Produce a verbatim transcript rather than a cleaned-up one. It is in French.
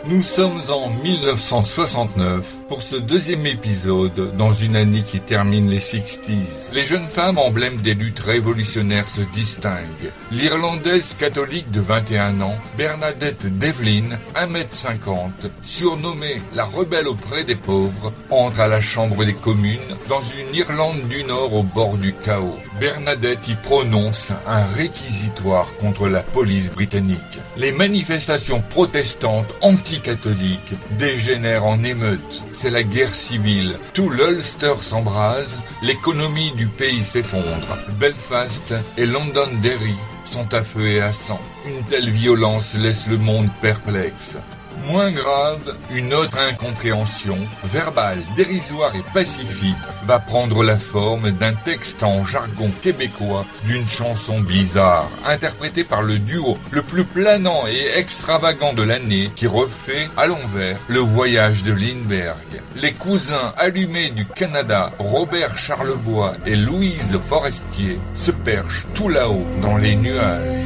Nous sommes en mille neuf cent soixante-neuf pour ce deuxième épisode dans une année qui termine les sixties. Les jeunes femmes emblèmes des luttes révolutionnaires se distinguent. L'Irlandaise catholique de vingt et un ans, Bernadette Devlin, un mètre cinquante, surnommée la rebelle auprès des pauvres, entre à la Chambre des communes dans une Irlande du Nord au bord du chaos. Bernadette y prononce un réquisitoire contre la police britannique. Les manifestations protestantes anti-catholiques dégénèrent en émeutes. C'est la guerre civile. Tout l'Ulster s'embrase, l'économie du pays s'effondre. Belfast et Londonderry sont à feu et à sang. Une telle violence laisse le monde perplexe. Moins grave, une autre incompréhension, verbale, dérisoire et pacifique, va prendre la forme d'un texte en jargon québécois d'une chanson bizarre, interprétée par le duo le plus planant et extravagant de l'année qui refait à l'envers le voyage de Lindbergh. Les cousins allumés du Canada, Robert Charlebois et Louise Forestier, se perchent tout là-haut dans les nuages.